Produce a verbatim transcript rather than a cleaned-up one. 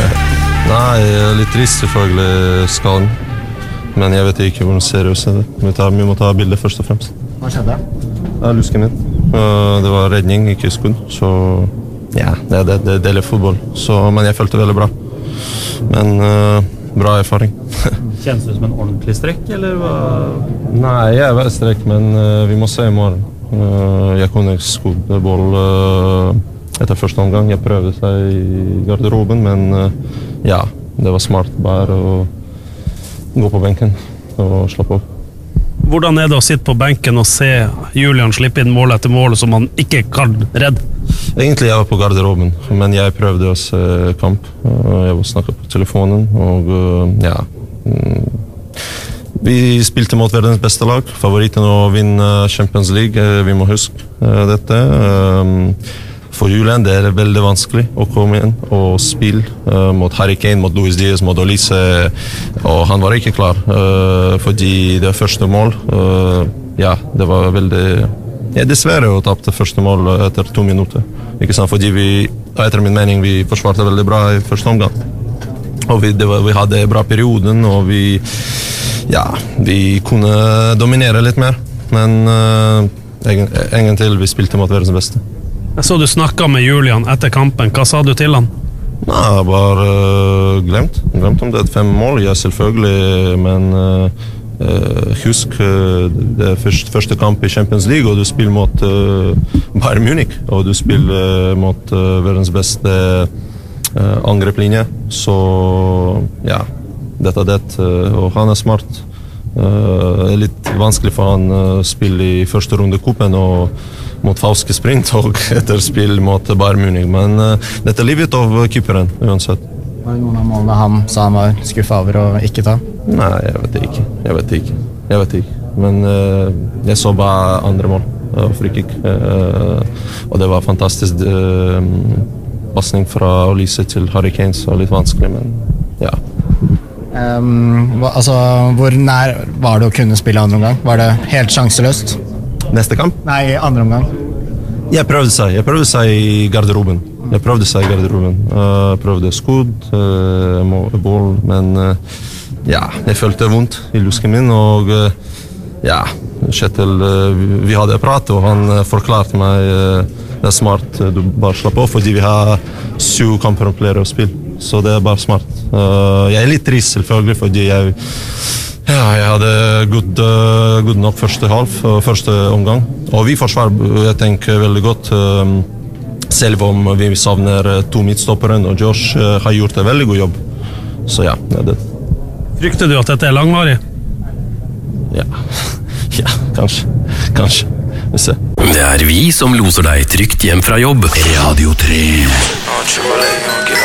Nei, litt trist selvfølgelig skaden. Men jeg vet ikke hvor seriøs er det. Vi, tar, vi må ta bilder først og fremst. Hva skjedde? Ja, lusken min. Det var redning, ikke skudd. Så ja, det, det, det deler fotball. Så, men jeg følte veldig bra. Men uh, bra erfaring. Kjennes det som en ordentlig strekk, eller hva? Nei, jeg er strekk, men uh, vi må se i morgen. Uh, jeg kunne ikke skudde boll uh, etter første omgang. Jeg prøvde seg i garderoben, men uh, ja, det var smart bare å gå på benken og slappe opp. Hvordan er det å sitte på benken og se Julian slippe inn mål etter mål som han ikke kan redde? Egentlig jeg var på garderoben, men jeg prøvde å se kamp. Jeg var snakket på telefonen, og ja... Vi spilte mot verdens beste lag. Favoritten å vinne Champions League, vi må huske dette. For Julian det er veldig vanskelig å komme inn og spille uh, mot Harry Kane, mot Luis Diaz, mot Olise, og han var ikke klar uh, fordi det første mål uh, ja, det var veldig ja, dessverre å tape det første mål etter to minutter, ikke sant, fordi vi, etter min mening, vi forsvarte veldig bra i første omgang, og vi, det var, vi hadde bra perioden, og vi ja, vi kunne dominere litt mer, men uh, egen, egen til vi spilte mot verdens beste. Jeg så du snakket med Julian etter kampen. Hva sa du til han? Nei, jeg bare uh, glemt. Glemt om det er fem mål, ja selvfølgelig, men uh, uh, husk uh, det er første, første kamp i Champions League, og du spiller mot uh, Bayern Munich, og du spiller uh, mot uh, verdens beste uh, angreplinje, så ja, dette er det, uh, og han er smart. Uh, det er litt vanskelig for han å uh, spille i første runde kuppen, og mot falske sprint og etter spill mot Bayern Munich, men uh, dette er livet av keeperen uansett. Var det noen av målene han sa han var skuffet over å ikke ta? Nei, jeg vet ikke, jeg vet ikke, jeg vet ikke, men uh, jeg så bare andre mål, uh, frikik, uh, og det var fantastisk uh, passning fra Olise til Harry Kane, så litt vanskelig, men ja. Um, hva, altså, hvor nær var det å kunne spille andre omgang? Var det helt sjanseløst? Neste kamp? Nei, andre omgang. Jeg prøvde seg, jeg prøvde seg i garderoben. Jeg prøvde seg i garderoben. Uh, prøvde skudd, uh, boll, men uh, ja, jeg følte vondt i lusken min, og uh, ja, Kjetil, uh, vi hadde prat, og han uh, forklarte meg, uh, det er smart, uh, du bare slapper av, fordi vi har syv kamper og flere å spille, så det er bare smart. Uh, jeg er litt trist selvfølgelig, fordi jeg Ja, jeg hadde god, uh, god nok første halv, uh, første omgang. Og vi forsvar, jeg tenker veldig godt, um, selv om vi savner uh, to midtstopperen, og Josh uh, har gjort en veldig god jobb. Så ja, det er det. Frykter du at dette er langvarig? Ja, ja, kanskje, kanskje. Vi ser. Det er vi som loser deg trygt hjem fra jobb. Radio tre.